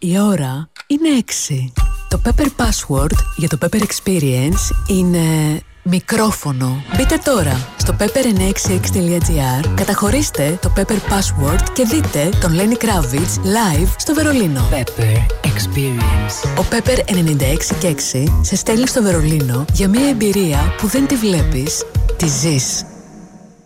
Η ώρα είναι 6. Το Pepper Password για το Pepper Experience είναι μικρόφωνο. Μπείτε τώρα στο pepper966.gr, καταχωρήστε το Pepper Password και δείτε τον Lenny Kravitz live στο Βερολίνο. Pepper Experience. Ο Pepper 96,6 σε στέλνει στο Βερολίνο για μια εμπειρία που δεν τη βλέπεις, τη ζεις.